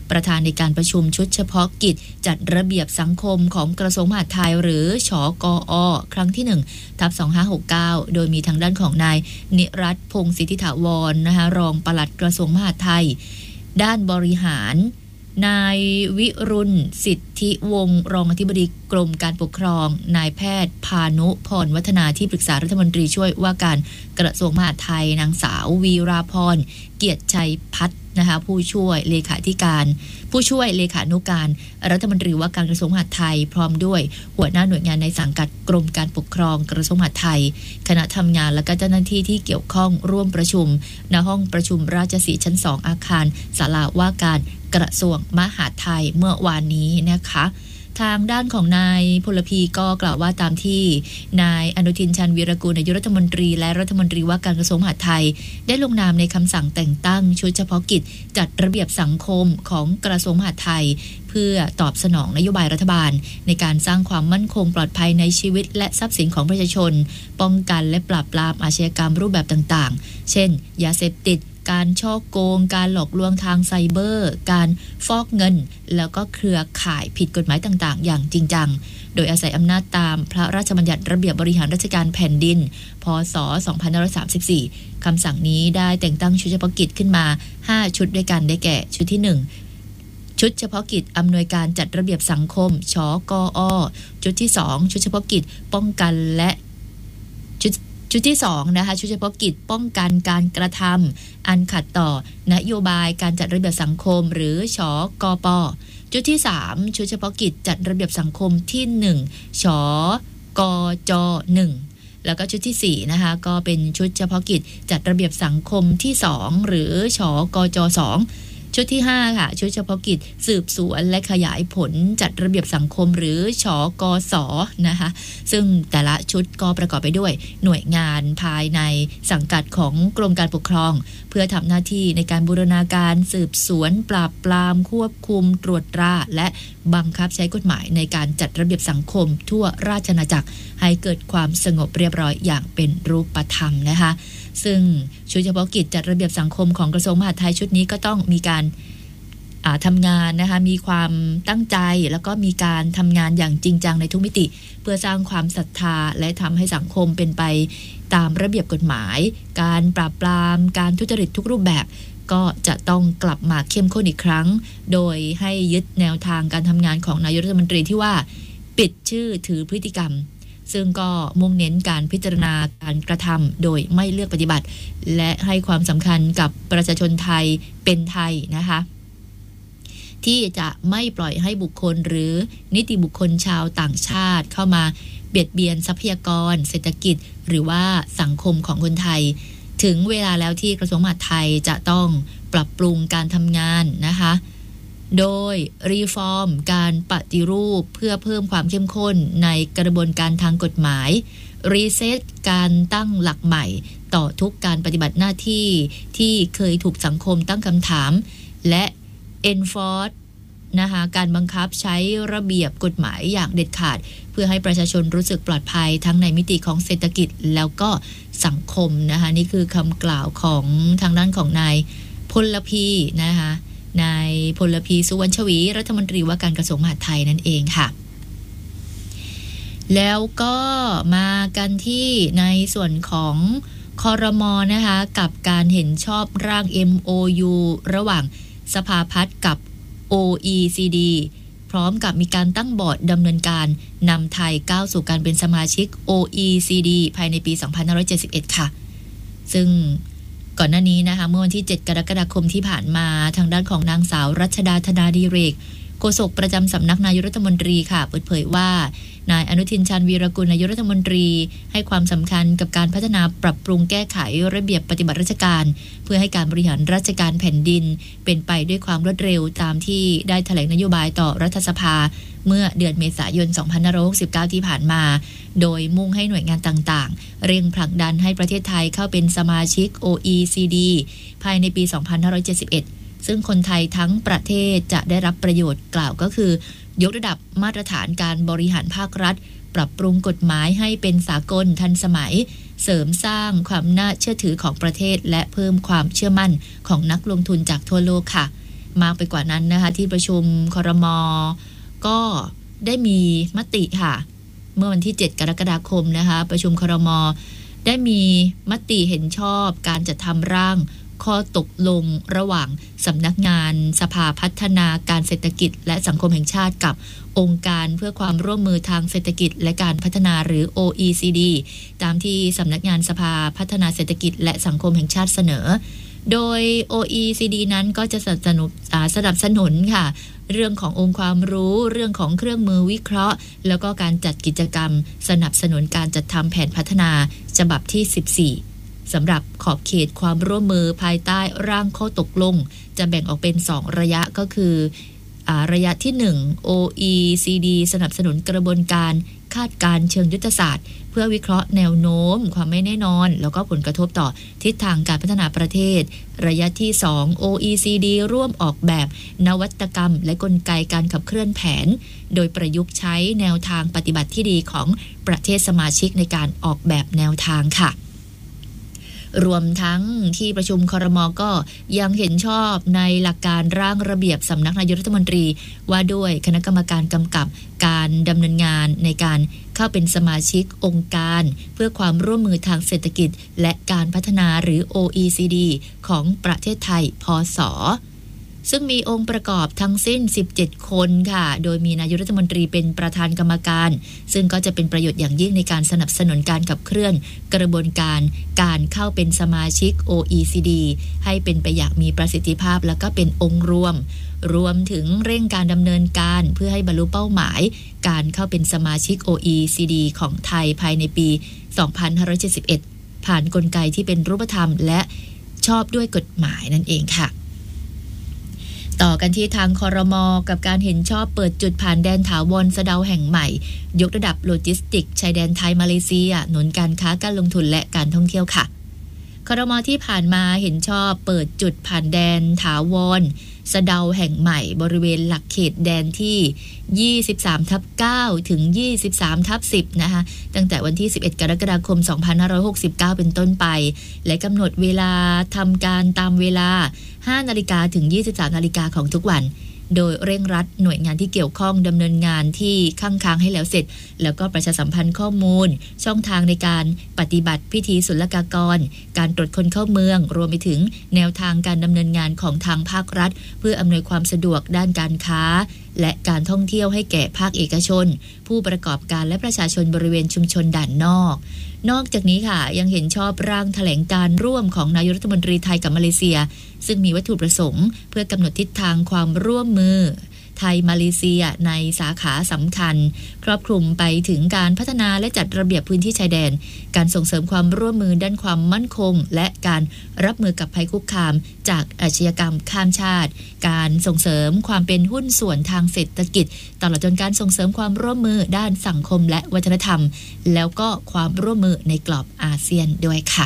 ประธานในการประชุมชุดเฉพาะกิจจัดระเบียบสังคมของกระทรวงมหาดไทยหรือชกอ.ครั้งที่ 1/2569 โดยมีทางด้านของนายนิรัตน์พงศ์สิทธิถาวรนะคะรองปลัดกระทรวงมหาดไทยด้านบริหารนายวิรุณสิทธิวงศ์รองอธิบดีกรมการปกครองนายแพทย์พานุพรวัฒนาที่ปรึกษารัฐมนตรีช่วยว่าการกระทรวงมหาดไทยนางสาววีราพรเกียรติชัยพัฒน์นะคะผู้ช่วยเลขานุการรัฐมนตรีว่าการกระทรวงมหาดไทยพร้อมด้วยหัวหน้าหน่วยงานในสังกัดกรมการปกครองกระทรวงมหาดไทยคณะทำงานและก็เจ้าหน้าที่ที่เกี่ยวข้องร่วมประชุมณห้องประชุมราชสีห์ชั้น 2อาคารศาลาว่าการกระทรวงมหาดไทยเมื่อวานนี้นะคะทางด้านของนายพลพีก็กล่าวว่าตามที่นายอนุทินชาญวีรกูลนายกรัฐมนตรีและรัฐมนตรีว่าการกระทรวงมหาดไทยได้ลงนามในคำสั่งแต่งตั้งชุดเฉพาะกิจจัดระเบียบสังคมของกระทรวงมหาดไทยเพื่อตอบสนองนโยบายรัฐบาลในการสร้างความมั่นคงปลอดภัยในชีวิตและทรัพย์สินของประชาชนป้องกันและปราบปรามอาชญากรรมรูปแบบต่างๆเช่นยาเสพติดการฉ้อโกงการหลอกลวงทางไซเบอร์การฟอกเงินแล้วก็เครือข่ายผิดกฎหมายต่างๆอย่างจริงจังโดยอาศัยอำนาจตามพระราชบัญญัติระเบียบบริหารราชการแผ่นดินพ.ศ. 2534คำสั่งนี้ได้แต่งตั้งชุดเฉพาะกิจขึ้นมา5ชุดด้วยกันได้แก่ชุดที่1ชุดเฉพาะกิจอำนวยการจัดระเบียบสังคมชกอ.ชุดที่2ชุดเฉพาะกิจป้องกันและชุดที่2นะคะชุดเฉพาะกิจป้องกันการกระทำอันขัดต่อนโยบายการจัดระเบียบสังคมหรือชกป.ชุดที่3ชุดเฉพาะกิจจัดระเบียบสังคมที่1ชกจ1แล้วก็ชุดที่4นะคะก็เป็นชุดเฉพาะกิจจัดระเบียบสังคมที่2หรือชกจ2ชุดที่5ค่ะชุดเฉพาะกิจสืบสวนและขยายผลจัดระเบียบสังคมหรือชกสนะคะซึ่งแต่ละชุดก็ประกอบไปด้วยหน่วยงานภายในสังกัดของกรมการปกครองเพื่อทำหน้าที่ในการบูรณาการสืบสวนปราบปรามควบคุมตรวจตราและบังคับใช้กฎหมายในการจัดระเบียบสังคมทั่วราชอาณาจักรให้เกิดความสงบเรียบร้อยอย่างเป็นรูปธรรมนะคะซึ่งชุดเฉพาะกิจจัดระเบียบสังคมของกระทรวงมหาดไทยชุดนี้ก็ต้องมีการทำงานนะคะมีความตั้งใจแล้วก็มีการทำงานอย่างจริงจังในทุกมิติเพื่อสร้างความศรัทธาและทำให้สังคมเป็นไปตามระเบียบกฎหมายการปราบปรามการทุจริตทุกรูปแบบก็จะต้องกลับมาเข้มข้นอีกครั้งโดยให้ยึดแนวทางการทำงานของนายกรัฐมนตรีที่ว่าปิดชื่อถือพฤติกรรมซึ่งก็มุ่งเน้นการพิจารณาการกระทำโดยไม่เลือกปฏิบัติและให้ความสำคัญกับประชาชนไทยเป็นไทยนะคะที่จะไม่ปล่อยให้บุคคลหรือนิติบุคคลชาวต่างชาติเข้ามาเบียดเบียนทรัพยากรเศรษฐกิจหรือว่าสังคมของคนไทยถึงเวลาแล้วที่กระทรวงมหาดไทยจะต้องปรับปรุงการทำงานนะคะโดยรีฟอร์มการปฏิรูปเพื่อเพิ่มความเข้มข้นในกระบวนการทางกฎหมายรีเซ็ตการตั้งหลักใหม่ต่อทุกการปฏิบัติหน้าที่ที่เคยถูกสังคมตั้งคำถามและenforce นะคะการบังคับใช้ระเบียบกฎหมายอย่างเด็ดขาดเพื่อให้ประชาชนรู้สึกปลอดภัยทั้งในมิติของเศรษฐกิจแล้วก็สังคมนะคะนี่คือคำกล่าวของทางด้านของนายพลพีนะคะนายพลพีสุวรรณชวีรัฐมนตรีว่าการกระทรวงมหาดไทยนั่นเองค่ะแล้วก็มากันที่ในส่วนของครม.นะคะกับการเห็นชอบร่าง MOU ระหว่างสภาพัฒน์กับ OECD พร้อมกับมีการตั้งบอร์ดดำเนินการนำไทยก้าวสู่การเป็นสมาชิก OECD ภายในปี 2571 ค่ะซึ่งก่อนหน้านี้นะคะเมื่อวันที่ 7 กรกฎาคมที่ผ่านมาทางด้านของนางสาวรัชดาธนาดิเรกโฆษกประจำสำนักนายกรัฐมนตรีค่ะเปิดเผยว่านายอนุทินชาญวีรกุลนายกรัฐมนตรีให้ความสำคัญกับการพัฒนาปรับปรุงแก้ไขระเบียบปฏิบัติราชการเพื่อให้การบริหารราชการแผ่นดินเป็นไปด้วยความรวดเร็วตามที่ได้แถลงนโยบายต่อรัฐสภาเมื่อเดือนเมษายน 2569 ที่ผ่านมาโดยมุ่งให้หน่วยงานต่างๆเร่งผลักดันให้ประเทศไทยเข้าเป็นสมาชิก OECD ภายในปี 2571ซึ่งคนไทยทั้งประเทศจะได้รับประโยชน์กล่าวก็คือยกระดับมาตรฐานการบริหารภาครัฐปรับปรุงกฎหมายให้เป็นสากลทันสมัยเสริมสร้างความน่าเชื่อถือของประเทศและเพิ่มความเชื่อมั่นของนักลงทุนจากทั่วโลกค่ะมากไปกว่านั้นนะคะที่ประชุมครม.ก็ได้มีมติค่ะเมื่อวันที่7กรกฎาคมนะคะประชุมครม.ได้มีมติเห็นชอบการจัดทำร่างข้อตกลงระหว่างสำนักงานสภาพัฒนาการเศรษฐกิจและสังคมแห่งชาติกับองค์การเพื่อความร่วมมือทางเศรษฐกิจและการพัฒนาหรือ OECD ตามที่สำนักงานสภาพัฒนาเศรษฐกิจและสังคมแห่งชาติเสนอโดย OECD นั้นก็จะสนับสนุนค่ะเรื่องขององค์ความรู้เรื่องของเครื่องมือวิเคราะห์แล้วก็การจัดกิจกรรมสนับสนุนการจัดทำแผนพัฒนาฉบับที่14สำหรับขอบเขตความร่วมมือภายใต้ร่างข้อตกลงจะแบ่งออกเป็น2ระยะก็คือระยะที่1 OECD สนับสนุนกระบวนการคาดการณ์เชิงยุทธศาสตร์เพื่อวิเคราะห์แนวโน้มความไม่แน่นอนแล้วก็ผลกระทบต่อทิศทางการพัฒนาประเทศระยะที่2 OECD ร่วมออกแบบนวัตกรรมและกลไกการขับเคลื่อนแผนโดยประยุกต์ใช้แนวทางปฏิบัติที่ดีของประเทศสมาชิกในการออกแบบแนวทางค่ะรวมทั้งที่ประชุมครม.ก็ยังเห็นชอบในหลักการร่างระเบียบสำนักนายกรัฐมนตรีว่าด้วยคณะกรรมการกำกับการดำเนินงานในการเข้าเป็นสมาชิกองค์การเพื่อความร่วมมือทางเศรษฐกิจและการพัฒนาหรือ OECD ของประเทศไทยพศ.ซึ่งมีองค์ประกอบทั้งสิ้น17คนค่ะโดยมีนายกรัฐมนตรีเป็นประธานกรรมการซึ่งก็จะเป็นประโยชน์อย่างยิ่งในการสนับสนุนการขับเคลื่อนกระบวนการการเข้าเป็นสมาชิก OECD ให้เป็นไปอย่างมีประสิทธิภาพและก็เป็นองค์รวมถึงเร่งการดำเนินการเพื่อให้บรรลุเป้าหมายการเข้าเป็นสมาชิก OECD ของไทยภายในปี 2571 ผ่านกลไกที่เป็นรูปธรรมและชอบด้วยกฎหมายนั่นเองค่ะต่อกันที่ทางครม.กับการเห็นชอบเปิดจุดผ่านแดนถาวรสะเดาแห่งใหม่ยกระดับโลจิสติกชายแดนไทยมาเลเซียหนุนการค้าการลงทุนและการท่องเที่ยวค่ะครม.ที่ผ่านมาเห็นชอบเปิดจุดผ่านแดนถาวรสะเดาแห่งใหม่บริเวณหลักเขตแดนที่23/9 ถึง 23/10 นะคะตั้งแต่วันที่11กรกฎาคม2569เป็นต้นไปและกำหนดเวลาทำการตามเวลา 5 นาฬิกาถึง 23 นาฬิกาของทุกวันโดยเร่งรัดหน่วยงานที่เกี่ยวข้องดำเนินงานที่ค้างให้แล้วเสร็จแล้วก็ประชาสัมพันธ์ข้อมูลช่องทางในการปฏิบัติพิธีศุลกากรการตรวจคนเข้าเมืองรวมไปถึงแนวทางการดำเนินงานของทางภาครัฐเพื่ออำนวยความสะดวกด้านการค้าและการท่องเที่ยวให้แก่ภาคเอกชนผู้ประกอบการและประชาชนบริเวณชุมชนด่านนอกจากนี้ค่ะยังเห็นชอบร่างแถลงการร่วมของนายกรัฐมนตรีไทยกับมาเลเซียซึ่งมีวัตถุประสงค์เพื่อกำหนดทิศทางความร่วมมือไทยมาเลเซียในสาขาสำคัญครอบคลุมไปถึงการพัฒนาและจัดระเบียบพื้นที่ชายแดนการส่งเสริมความร่วมมือด้านความมั่นคงและการรับมือกับภัยคุกคามจากอาชญากรรมข้ามชาติการส่งเสริมความเป็นหุ้นส่วนทางเศรษฐกิจตลอดจนการส่งเสริมความร่วมมือด้านสังคมและวัฒนธรรมแล้วก็ความร่วมมือในกรอบอาเซียนด้วยค่ะ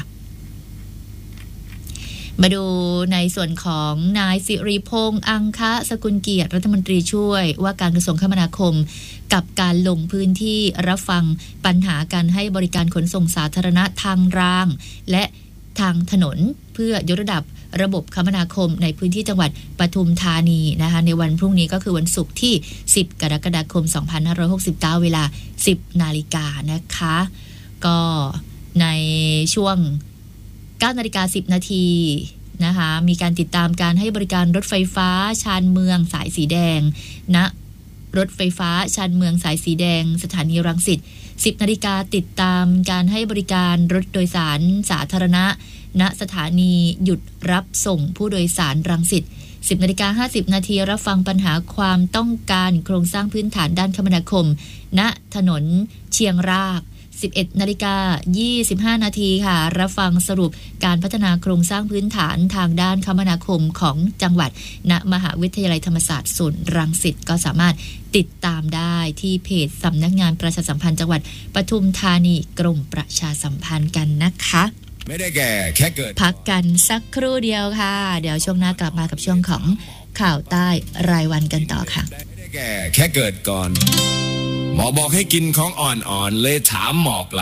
มาดูในส่วนของนายสิริพงษ์อังคะสกุลเกียรติรัฐมนตรีช่วยว่าการกระทรวงคมนาคมกับการลงพื้นที่รับฟังปัญหาการให้บริการขนส่งสาธารณะทางรางและทางถนนเพื่อยกระดับระบบคมนาคมในพื้นที่จังหวัดปทุมธานีนะคะในวันพรุ่งนี้ก็คือวันศุกร์ที่10กรกฎาคม2569เวลา 10 นาฬิกานะคะก็ในช่วง9:10 นาทีนะคะมีการติดตามการให้บริการรถไฟฟ้าชานเมืองสายสีแดงณรถไฟฟ้าชานเมืองสายสีแดงสถานีรังสิต 10 นาฬิกาติดตามการให้บริการรถโดยสารสาธารณะณสถานีหยุดรับส่งผู้โดยสารรังสิต 10:50 นาทีรับฟังปัญหาความต้องการโครงสร้างพื้นฐานด้านคมนาคมณถนนเชียงราก11:25 นาทีค่ะรับฟังสรุปการพัฒนาโครงสร้างพื้นฐานทางด้านคมนาคมของจังหวัดณมหาวิทยาลัยธรรมศาสตร์ศูนย์รังสิตก็สามารถติดตามได้ที่เพจสำนักงานประชาสัมพันธ์จังหวัดปทุมธานีกรมประชาสัมพันธ์กันนะคะไม่ได้แก่แค่เกิดพักกันสักครู่เดียวค่ะเดี๋ยวช่วงหน้ากลับมากับช่วงของข่าวใต้รายวันกันต่อค่ะไม่ได้แก่แค่เกิดก่อนหมอบอกให้กินของอ่อนๆเลยถามหมอกล่ะ